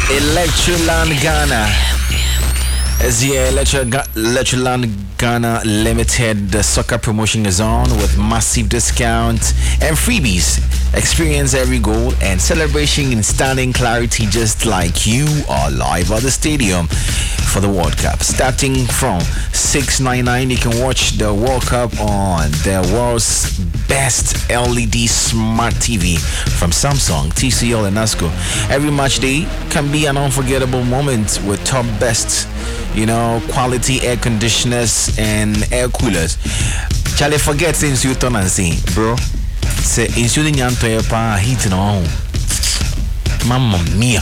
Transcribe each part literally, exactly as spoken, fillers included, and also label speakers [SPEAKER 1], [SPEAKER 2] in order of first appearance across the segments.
[SPEAKER 1] Electroland Ghana. As the Electroland Ghana Limited, the soccer promotion is on with massive discounts and freebies. Experience every goal and celebration in stunning clarity, just like you are live at the stadium for the World Cup. Starting from six ninety-nine, you can watch the World Cup on the world's best L E D smart T V from Samsung, T C L, and NASCO. Every match day can be an unforgettable moment with top best, you know, quality air conditioners and air coolers. Charlie, forget things you turn and see, bro. Say, including Yantoya pa heating on. Mamma mia.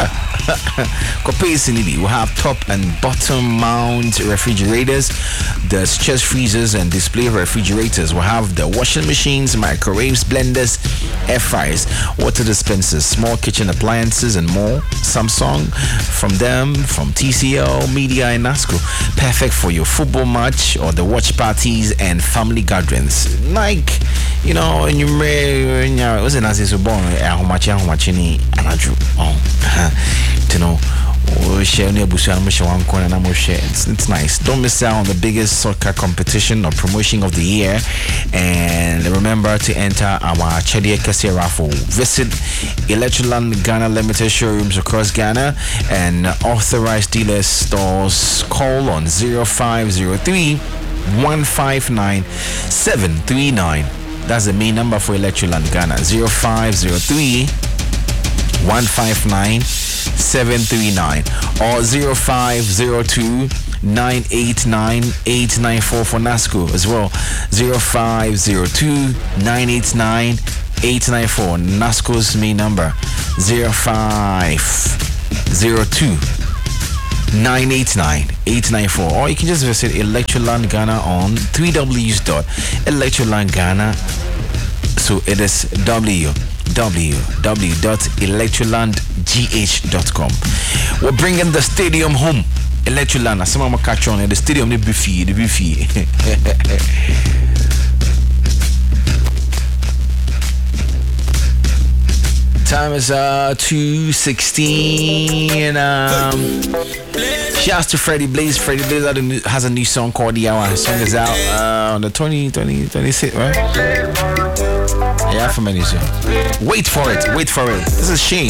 [SPEAKER 1] We have top and bottom mount refrigerators, the chest freezers and display refrigerators. We have the washing machines, microwaves, blenders, air fryers, water dispensers, small kitchen appliances, and more. Samsung from them, from T C L, Media, and NASCO. Perfect for your football match or the watch parties and family gatherings. Like, you know, and you may, it was an as so born, how much, how much any, and I drew on. You know, it's, it's nice. Don't miss out on the biggest soccer competition or promotion of the year, and remember to enter our Chedie Kese raffle. Visit Electroland Ghana Limited showrooms across Ghana and authorized dealer stores. Call on zero five zero three, one five nine, seven three nine. That's the main number for Electroland Ghana. zero five zero three, one five nine, seven three nine or zero five zero two, nine eight nine, eight nine four for NASCO as well. zero five zero two, nine eight nine, eight nine four. NASCO's main number zero five zero two, nine eight nine, eight nine four, or you can just visit Electroland Ghana on three w dot electroland ghana. So it is w w w dot electroland g h dot com. We're bringing the stadium home. Electroland, as someone catch on the stadium, the buffet, the buffet. Time is uh two sixteen. Um, shouts to Freddie Blaze. Freddie Blaze has a new song called The Hour. The song is out uh, on the twenty, twenty, twenty-six, right? Yeah, for many soon. Wait for it. Wait for it. This is Shane.